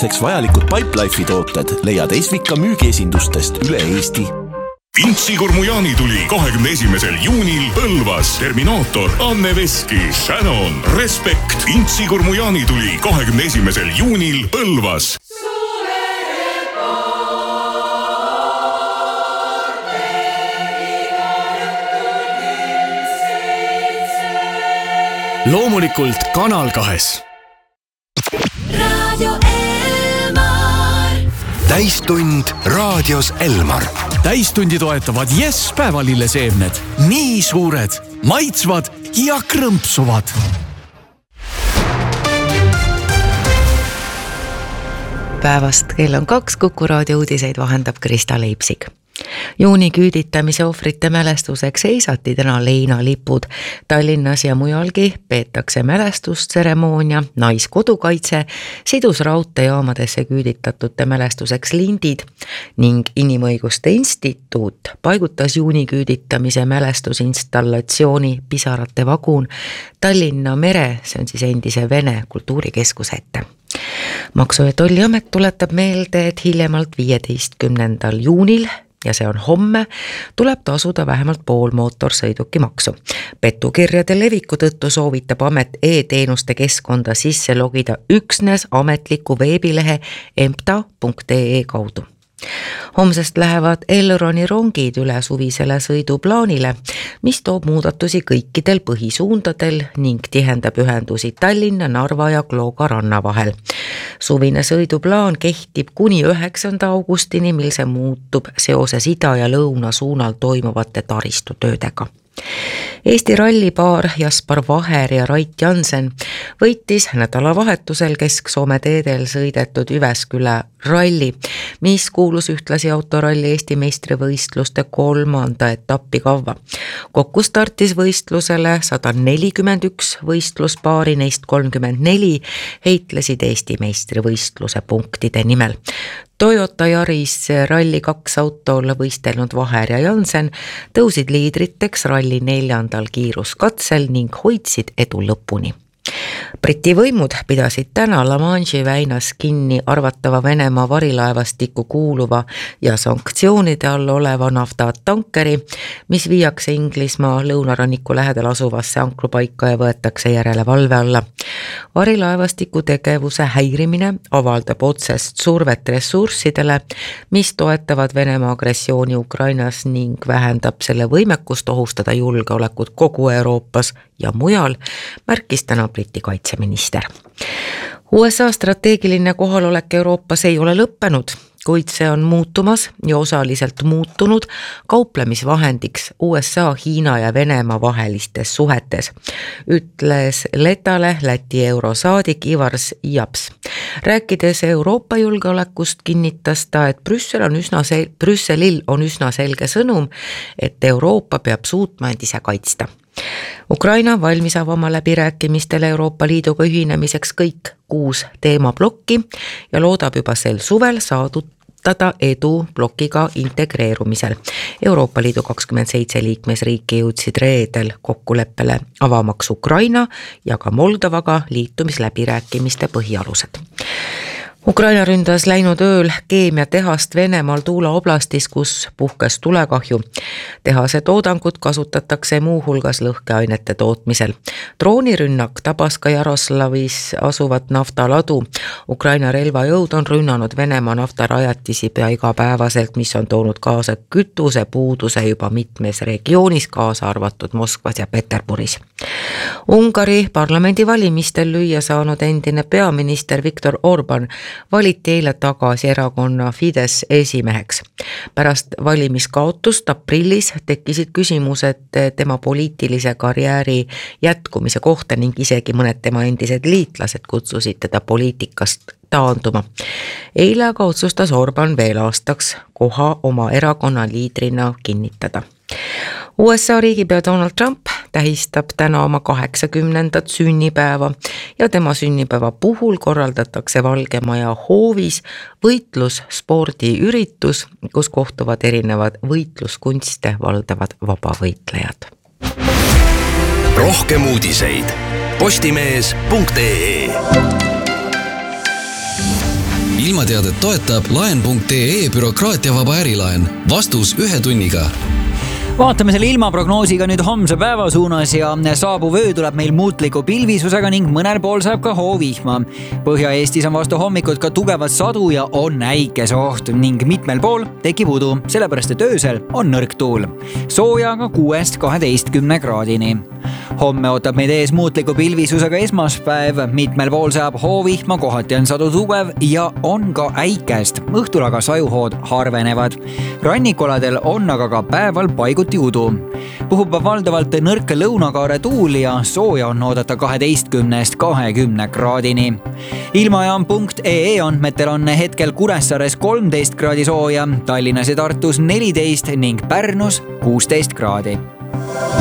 vajalikud Pipelife'i tooted leiad Esvika müügiesindustest üle Eesti. Intsikurmu jaanituli 21. juunil Põlvas. Terminaator, Anne Veski, Shannon, Respekt. Intsikurmu jaanituli 21. juunil Põlvas. Loomulikult Kanal 2. Radio Elmar. Täistund raadios Elmar. Täistundi toetavad Yes päevalilleseemned. Nii suured, maitsvad ja krõmpsuvad. Päevast kell on 2, Kuku raadio uudiseid vahendab Krista Leipsig. Juuni küüditamise ohvrite mälestuseks seisati täna leinalipud. Tallinnas ja mujalgi peetakse mälestustseremoonia, naiskodukaitse, sidusraudteejaamadesse küüditatute mälestuseks lindid ning Inimõiguste Instituut paigutas juuni küüditamise mälestusinstallatsiooni Pisarate vagun Tallinna mere, see on siis endise Vene kultuurikeskuse ette. Maksu- ja Tolliamet tuletab meelde, et hiljemalt 15. juunil ja see on homme, tuleb tasuda vähemalt pool mootorsõidukimaksu. Petukirjade leviku tõttu soovitab amet e-teenuste keskkonda sisse logida üksnes ametliku veebilehe empta.ee kaudu. Homsest lähevad Elroni rongid üle suvisele sõiduplaanile, mis toob muudatusi kõikidel põhisuundadel ning tihendab ühendusi Tallinna, Narva ja Klooga ranna vahel. Suvine sõiduplaan kehtib kuni 9. augustini, mil see muutub seoses ida ja lõuna suunal toimuvate taristutöödega. Eesti rallipaar Jaspar Vaher ja Rait Jansen võitis nädalavahetusel Kesk-Soome teedel sõidetud Üvesküla ralli, mis kuulus ühtlasi autoralli Eesti meistrivõistluste 3. etappi kavva. Kokku startis võistlusele 141 võistluspaari, neist 34 heitlesid Eesti meistrivõistluse punktide nimel. Toyota Yaris Rally 2 autol võistelnud Vaher ja Jansen tõusid liidriteks ralli 4. kiiruskatsel ning hoidsid edu lõpuni. Briti võimud pidasid täna La Manche'i väinas kinni arvatava Venemaa varilaevastikku kuuluva ja sanktsioonide all oleva naftatankeri, mis viiakse Inglismaa lõunaranniku lähedal asuvasse ankrupaika ja võetakse järele valve alla. Varilaevastiku tegevuse häirimine avaldab otsest survet ressurssidele, mis toetavad Venemaa agressiooni Ukrainas ning vähendab selle võimekust ohustada julgeolekut kogu Euroopas ja mujal, märkis täna Briti kaitseminister. USA strateegiline kohalolek Euroopas ei ole lõppenud, kuid see on muutumas ja osaliselt muutunud kauplemisvahendiks USA, Hiina ja Venemaa vahelistes suhetes, ütles Letale Läti eurosaadik Ivars Japs. Rääkides Euroopa julgeolekust kinnitas ta, et Brüsselil on üsna selge sõnum, et Euroopa peab suutma end ise kaitsta. Ukraina valmis avama läbirääkimistele Euroopa Liiduga ühinemiseks kõik 6 teemablokki ja loodab juba sel suvel saavutada edu blokiga integreerumisel. Euroopa Liidu 27 liikmesriiki jõudsid reedel kokkuleppele avamaks Ukraina ja ka Moldovaga liitumisläbirääkimiste põhialused. Ukraina ründas läinud ööl keemiatehast Venemaal Tuula oblastis, kus puhkes tulekahju. Tehase toodangut kasutatakse muu hulgas lõhkeainete tootmisel. Droonirünnak tabas ka Jaroslavis asuvat naftaladu. Ukraina relvajõud on rünnanud Venemaa naftarajatisi pea igapäevaselt, mis on toonud kaasa kütuse puuduse juba mitmes regioonis, kaasa arvatud Moskvas ja Peterburis. Ungari parlamendivalimistel lüüa saanud endine peaminister Viktor Orban valiti eile tagasi erakonna Fidesz esimeheks. Pärast valimiskaotust aprillis tekkisid küsimused tema poliitilise karjääri jätkumise kohta ning isegi mõned tema endised liitlased kutsusid teda poliitikast taanduma. Eile aga otsustas Orban veel aastaks koha oma erakonna liidrina kinnitada. USA riigipea Donald Trump tähistab täna oma 80. sünnipäeva ja tema sünnipäeva puhul korraldatakse Valge Maja hoovis võitlusspordiüritus, kus kohtuvad erinevad võitluskunste valdavad vabavõitlejad. Rohkem uudiseid postimees.ee. ilmateadet toetab laen.ee bürokraatiavaba ärilaen. Vastus 1 tunniga. Vaatame selle ilmaprognoosiga nüüd homse päeva suunas ja saabuv öö tuleb meil muutliku pilvisusega ning mõnel pool saab ka hoovihma. Põhja-Eestis on vastu hommikut ka tugevat sadu ja on äikesoht ning mitmel pool tekib udu, sellepärast et öösel on nõrk tuul. Soojaga 6-12 kraadini. Homme ootab meid ees muutliku pilvisusega esmaspäev, mitmel pool saab hoovihma, kohati on sadu tugev ja on ka äikest. Õhtul aga sajuhood harvenevad. Rannikoladel on aga ka päeval paiguti udu. Puhub valdavalt nõrk lõunakaare tuul ja sooja on oodata 12-20 kraadini. Ilmajaam.ee andmetel on hetkel Kuressaares 13 kraadi sooja, Tallinnas ja Tartus 14 ning Pärnus 16 kraadi.